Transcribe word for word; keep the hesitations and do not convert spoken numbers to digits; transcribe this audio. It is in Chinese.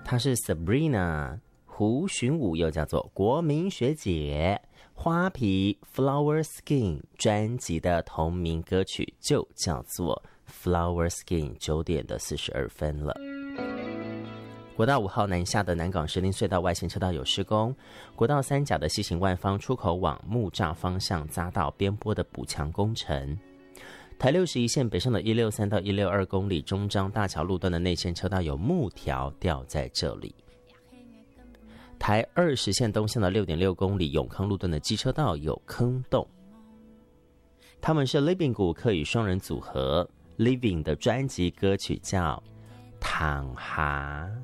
她是 Sabrina 胡寻武，又叫做国民学姐。花皮 Flower Skin 专辑的同名歌曲就叫做 Flower Skin。 九点的四十二分了。国道五号南下的南港石林隧道外线车道有施工，国道三甲的西行万方出口往木栅方向匝道边坡的补强工程。台六十一线北上的一六三到一六二公里中彰大桥路段的内线车道有木条掉在这里。台二十线东向的 六点六公里永康路段的机车道有坑洞。他们是 Living 谷客语双人组合 Living 的专辑歌曲叫躺哈。